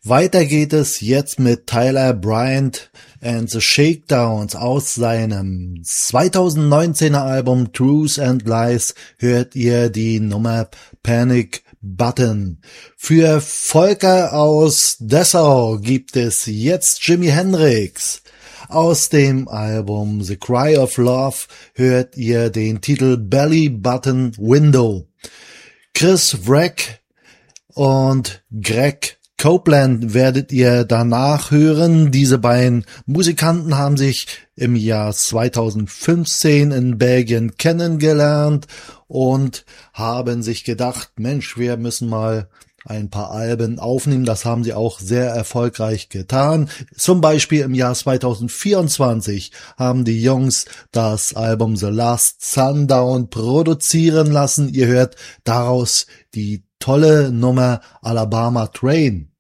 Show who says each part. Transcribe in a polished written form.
Speaker 1: Weiter geht es jetzt mit Tyler Bryant and the Shakedowns. Aus seinem 2019er Album Truth and Lies hört ihr die Nummer Panic Button. Für Volker aus Dessau gibt es jetzt Jimi Hendrix. Aus dem Album The Cry of Love hört ihr den Titel Belly Button Window. Chris Wreck und Greg Copeland werdet ihr danach hören. Diese beiden Musikanten haben sich im Jahr 2015 in Belgien kennengelernt und haben sich gedacht, Mensch, wir müssen mal ein paar Alben aufnehmen. Das haben sie auch sehr erfolgreich getan. Zum Beispiel im Jahr 2024 haben die Jungs das Album The Last Sundown produzieren lassen. Ihr hört daraus die tolle Nummer Alabama Train.